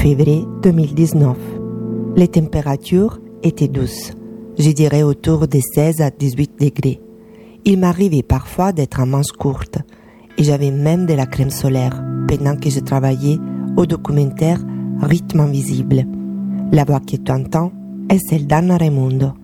Février 2019. Les températures étaient douces, je dirais autour de 16 à 18 degrés. Il m'arrivait parfois d'être en manches courtes et j'avais même de la crème solaire pendant que je travaillais au documentaire Rythme invisible. La voix que tu entends est celle d'Anna Raimundo.